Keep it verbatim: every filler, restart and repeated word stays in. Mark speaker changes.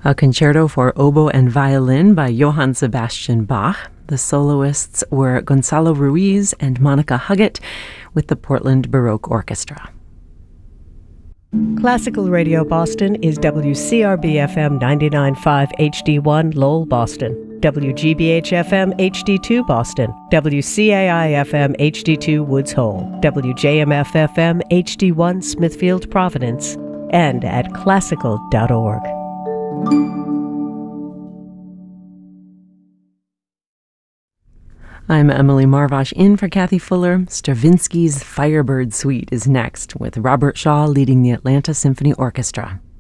Speaker 1: A concerto for oboe and violin by Johann Sebastian Bach. The soloists were Gonzalo Ruiz and Monica Huggett with the Portland Baroque Orchestra.
Speaker 2: Classical Radio Boston is W C R B F M ninety-nine point five H D one Lowell, Boston, W G B H F M H D two Boston, W C A I F M H D two Woods Hole, W J M F F M H D one Smithfield, Providence, and at classical dot org.
Speaker 1: I'm Emily Marvosh in for Kathy Fuller. Stravinsky's Firebird Suite is next, with Robert Shaw leading the Atlanta Symphony Orchestra.